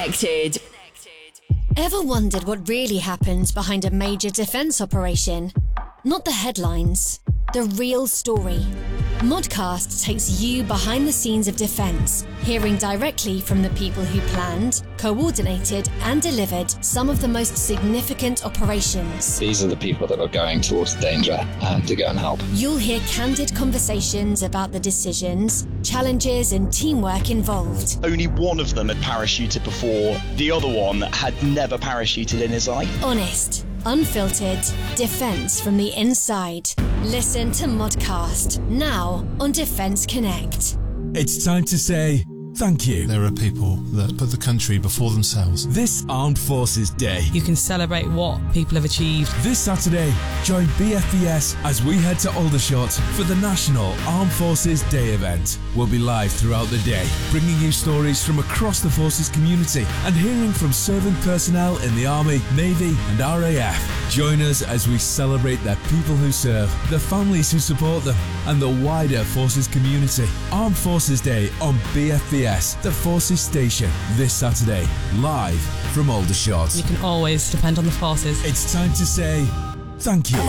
Connected. Ever wondered what really happens behind a major defence operation? Not the headlines, the real story. Modcast takes you behind the scenes of defence, hearing directly from the people who planned, coordinated and delivered some of the most significant operations. These are the people that are going towards danger and to go and help. You'll hear candid conversations about the decisions, challenges and teamwork involved. Only one of them had parachuted before. The other one had never parachuted in his life. Honest, unfiltered, defence from the inside. Listen to Modcast, now on Defence Connect. It's time to say thank you. There are people that put the country before themselves. This Armed Forces Day. You can celebrate what people have achieved. This Saturday, join BFBS as we head to Aldershot for the National Armed Forces Day event. We'll be live throughout the day, bringing you stories from across the Forces community and hearing from serving personnel in the Army, Navy and RAF. Join us as we celebrate the people who serve, the families who support them and the wider Forces community. Armed Forces Day on BFBS, the Forces Station, this Saturday, live from Aldershot. You can always depend on the Forces. It's time to say thank you.